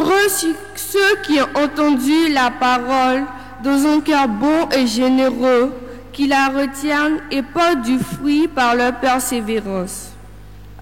Heureux ceux qui ont entendu la parole dans un cœur bon et généreux, qui la retiennent et portent du fruit par leur persévérance.